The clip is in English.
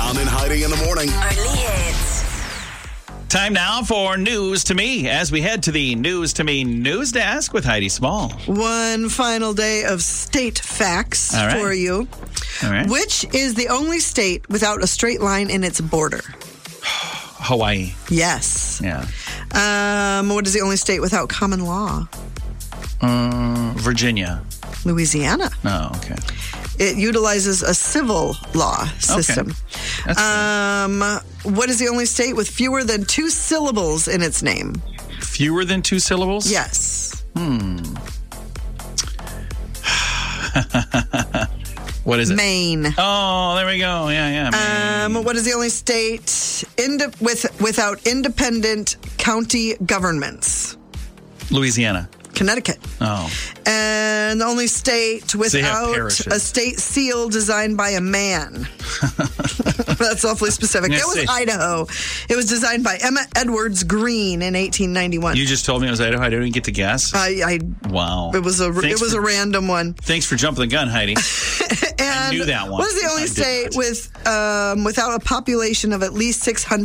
John and Heidi in the morning. Early hits. Time now for News to Me as we head to the News to Me news desk with Heidi Small. One final day of state facts All right. for you. All right. Which is the only state without a straight line in its border? Hawaii. Yes. Yeah. What is the only state without common law? Virginia. Louisiana. Oh, okay. It utilizes a civil law system. That's What is the only state with fewer than 2 syllables in its name? fewer than 2 syllables? Yes. What is it? Maine. Oh, there we go. Yeah. Maine. What is the only state without independent county governments? Louisiana. Connecticut. Oh. And the only state They have without parishes. a state seal designed by a man. That's awfully specific. Let's It was see. Idaho. It was designed by Emma Edwards Green in 1891. You just told me it was Idaho. I didn't even get to guess. Wow. It was a random one. Thanks for jumping the gun, Heidi. And knew that one. what is the only I did state not. without a population of at least 600